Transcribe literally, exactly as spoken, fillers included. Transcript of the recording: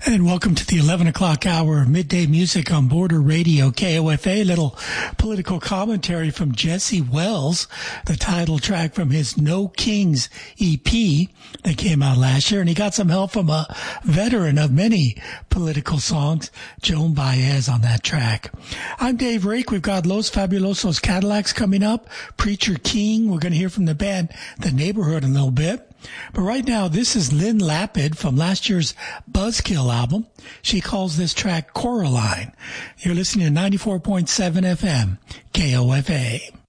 And welcome to the eleven o'clock hour of midday music on Border Radio, K O F A. Little political commentary from Jesse Wells, the title track from his No Kings E P that came out last year. And he got some help from a veteran of many political songs, Joan Baez, on that track. I'm Dave Rake. We've got Los Fabulosos Cadillacs coming up, Preacher King. We're going to hear from the band The Neighborhood in a little bit. But right now, this is Lynn Lapid from last year's Buzzkill album. She calls this track Coraline. You're listening to ninety-four point seven F M, K O F A.